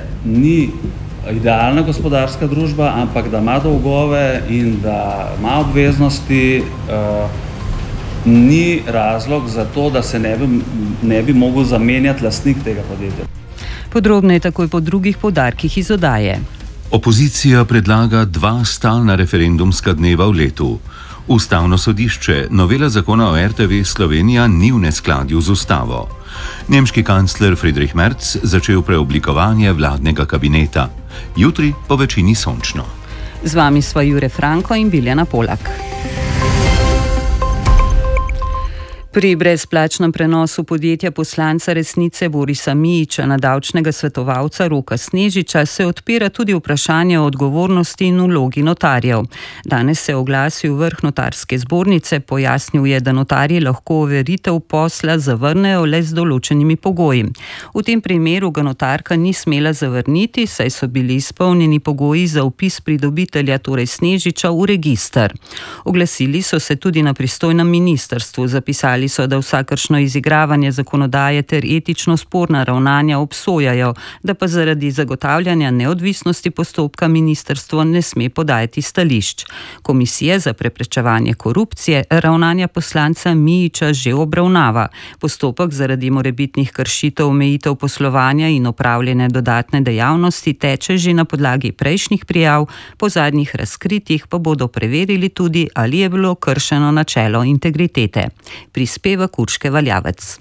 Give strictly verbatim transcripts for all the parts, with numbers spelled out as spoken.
ni idealna gospodarska družba, ampak da ima dolgove in da ima obveznosti, ni razlog za to, da se ne bi, ne bi mogel zamenjati lastnik tega podjetja. Podrobneje takoj po drugih poudarkih iz oddaje. Opozicija predlaga dva stalna referendumska dneva v letu. Ustavno sodišče novela zakona o R T V Slovenija ni v neskladju z ustavo. Nemški kancler Friedrich Merz začel preoblikovanje vladnega kabineta. Jutri po večini sončno. Z vami sva Jure Franko in Biljana Polak. Pri brezplačnem prenosu podjetja poslanca Resnice Borisa Mijića na davčnega svetovalca Roka Snežiča se odpira tudi vprašanje o odgovornosti in vlogi notarjev. Danes se je oglasil vrh notarske zbornice, pojasnil je, da notarji lahko overitev posla zavrnejo le z določenimi pogoji. V tem primeru ga notarka ni smela zavrniti, saj so bili izpolnjeni pogoji za vpis pridobitelja, torej Snežiča, v register. Oglasili so se tudi na pristojnem ministrstvu, zapisali so, da vsakršno izigravanje zakonodaje ter etično sporna ravnanja obsojajo, da pa zaradi zagotavljanja neodvisnosti postopka ministrstvo ne sme podajati stališč. Komisija za preprečevanje korupcije ravnanja poslanca Mijića že obravnava. Postopek zaradi morebitnih kršitev omejitev poslovanja in opravljene dodatne dejavnosti teče že na podlagi prejšnjih prijav, po zadnjih razkritjih pa bodo preverili tudi, ali je bilo kršeno načelo integritete. Prispeva Urške Valjavec.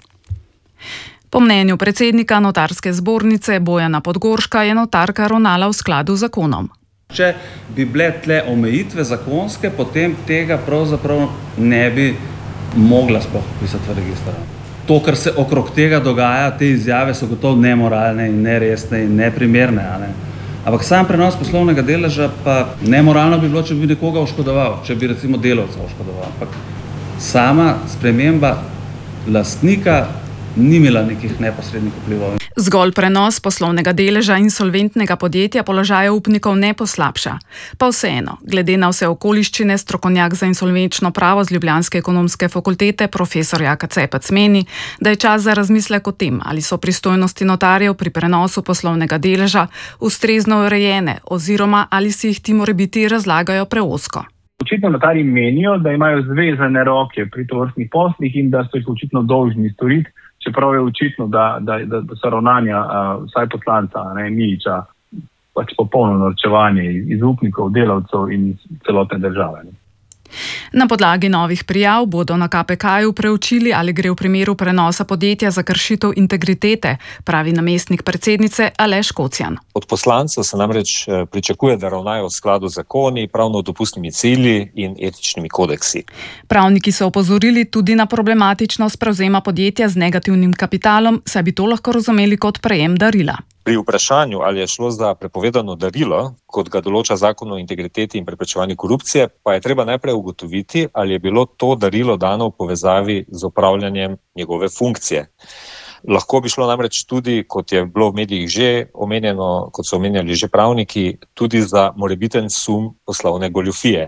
Po mnenju predsednika notarske zbornice Bojana Podgorška je notarka ravnala v skladu z zakonom. Če bi bile tle omejitve zakonske, potem tega pravzaprav ne bi mogla sploh pisati v register. To, kar se okrog tega dogaja, te izjave so gotovo nemoralne in neresne in neprimerne. Ne? Ampak sam prenos poslovnega deleža pa nemoralno bi bilo, če bi nekoga oškodoval, če bi recimo delavca oškodoval. Ampak sama sprememba lastnika ni imela nekih neposrednih vplivov. Zgolj prenos poslovnega deleža insolventnega podjetja položaja upnikov ne poslabša. Pa vseeno, glede na vse okoliščine, strokovnjak za insolvenčno pravo z Ljubljanske ekonomske fakultete profesor Jaka Cepec meni, da je čas za razmislek o tem, ali so pristojnosti notarjev pri prenosu poslovnega deleža ustrezno urejene oziroma ali si jih ti morebiti razlagajo preozko. Očitno notarji menijo, da imajo zvezane roke pri tovrstnih poslih in da so jih očitno dolžni storiti, čeprav je očitno, da, da, da so ravnanja uh, vsaj poslanca ne, Mijića pač popolno norčevanje iz, iz upnikov, delavcev in iz celotne države. Ne. Na podlagi novih prijav bodo na K P K-ju preučili, ali gre v primeru prenosa podjetja za kršitev integritete, pravi namestnik predsednice Aleš Kocjan. Od poslancev se namreč pričakuje, da ravnajo v skladu z zakoni, pravno dopustnimi cilji in etičnimi kodeksi. Pravniki so opozorili tudi na problematičnost prevzema podjetja z negativnim kapitalom, saj bi to lahko razumeli kot prejem darila. Pri vprašanju, ali je šlo za prepovedano darilo, kot ga določa zakon o integriteti in preprečevanju korupcije, pa je treba najprej ugotoviti, ali je bilo to darilo dano v povezavi z opravljanjem njegove funkcije. Lahko bi šlo namreč tudi, kot je bilo v medijih že omenjeno, kot so omenjali že pravniki, tudi za morebiten sum poslovne goljufije.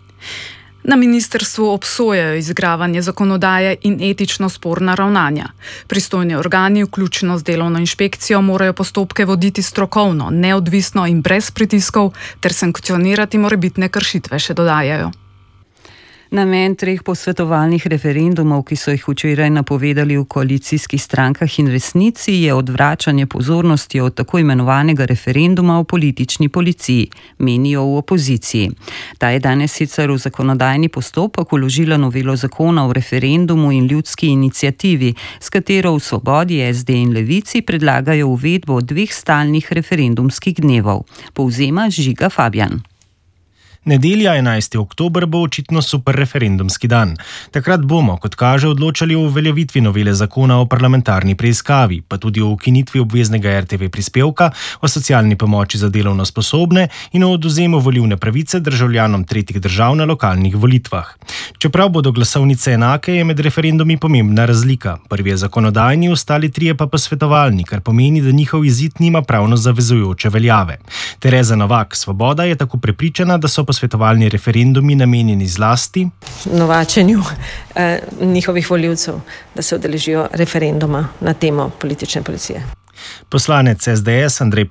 Na ministrstvu obsojajo izigravanje zakonodaje in etično sporna ravnanja. Pristojni organi, vključno z delovno inšpekcijo, morajo postopke voditi strokovno, neodvisno in brez pritiskov ter sankcionirati morebitne kršitve, še dodajajo. Namen treh posvetovalnih referendumov, ki so jih včeraj napovedali v koalicijskih strankah in Resnici, je odvračanje pozornosti od tako imenovanega referenduma o politični policiji, menijo v opoziciji. Ta je danes sicer v zakonodajni postopek vložila novelo zakona o referendumu in ljudski iniciativi, s katero v Svobodi, S D in Levici predlagajo uvedbo dveh stalnih referendumskih dnevov. Povzema Žiga Fabjan. Nedelja, enajsti oktober, bo očitno super referendumski dan. Takrat bomo, kot kaže, odločali o uveljavitvi novele zakona o parlamentarni preiskavi, pa tudi o ukinitvi obveznega R T V prispevka, o socialni pomoči za delovno sposobne in o odvzemu volilne pravice državljanom tretjih držav na lokalnih volitvah. Čeprav bodo glasovnice enake, je med referendumi pomembna razlika. Prvi je zakonodajni, ostali trije pa posvetovalni, kar pomeni, da njihov izid nima pravno zavezujoče veljave. Tereza Novak, Svoboda, je tako prepričana, da so posvetovalni referendumi namenjeni zlasti novačenju eh, njihovih volivcev, da se udeležijo referenduma na temo politične policije. Poslanec S D S Andrej